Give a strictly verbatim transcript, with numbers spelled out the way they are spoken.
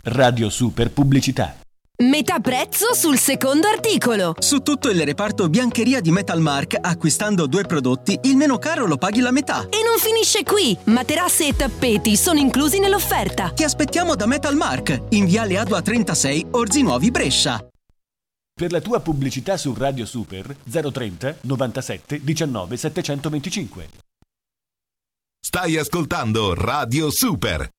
Radio Super Pubblicità. Metà prezzo sul secondo articolo. Su tutto il reparto biancheria di Metalmark, acquistando due prodotti, il meno caro lo paghi la metà. E non finisce qui. Materasse e tappeti sono inclusi nell'offerta. Ti aspettiamo da Metalmark, in viale Adua trentasei, Orzi Nuovi, Brescia. Per la tua pubblicità su Radio Super zero trenta novantasette diciannove settecentoventicinque. Stai ascoltando Radio Super,